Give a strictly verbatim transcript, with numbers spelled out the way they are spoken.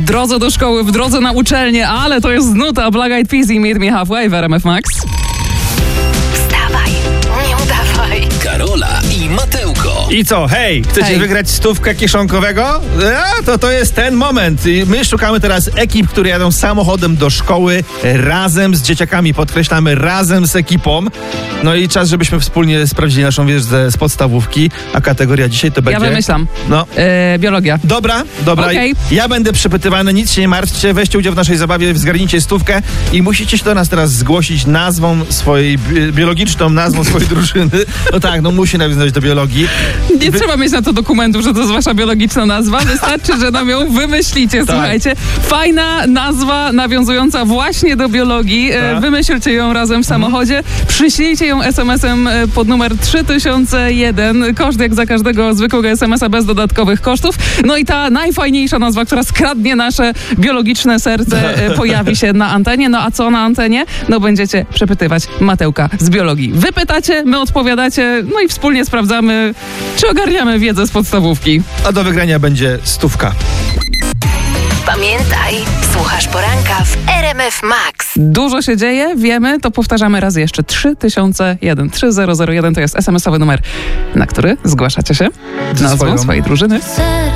drodze do szkoły, w drodze na uczelnię, ale to jest nuta Black Eyed Peas i Meet Me Halfway w R M F Max. Wstawaj, nie udawaj. Karola i Mateuko. I co, hej, chcecie Hej. wygrać stówkę kieszonkowego? A, to to jest ten moment. I my szukamy teraz ekip, które jadą samochodem do szkoły razem z dzieciakami. Podkreślamy, razem z ekipą. No i czas, żebyśmy wspólnie sprawdzili naszą wiedzę z podstawówki. A kategoria dzisiaj to będzie... Ja wymyślam. No. Yy, biologia. Dobra, dobra. Okej. Ja będę przepytywany, nic się nie martwcie, weźcie udział w naszej zabawie, zgarnijcie stówkę i musicie się do nas teraz zgłosić nazwą swojej, bi- biologiczną nazwą swojej drużyny. No tak, no musi nawiązać do biologii. Nie Wy- trzeba mieć na to dokumentów, że to jest wasza biologiczna nazwa. Wystarczy, że nam ją wymyślicie, Tak. słuchajcie. Fajna nazwa nawiązująca właśnie do biologii. E, Tak. Wymyślcie ją razem w samochodzie. Przyślijcie ją es em esem e, pod numer trzy tysiące jeden. Koszt jak za każdego zwykłego es em esa bez dodatkowych kosztów. No i ta najfajniejsza nazwa, która skradnie nasze biologiczne serce, e, pojawi się na antenie. No a co na antenie? No będziecie przepytywać Matełka z biologii. Wy pytacie, my odpowiadacie, no i wspólnie sprawdzamy, czy ogarniamy wiedzę z podstawówki. A do wygrania będzie stówka. Pamiętaj, słuchasz poranka w R M F Max. Dużo się dzieje, wiemy, to powtarzamy raz jeszcze. trzy tysiące jeden. trzy tysiące jeden to jest es em esowy numer, na który zgłaszacie się Ze nazwą swoją. swojej drużyny.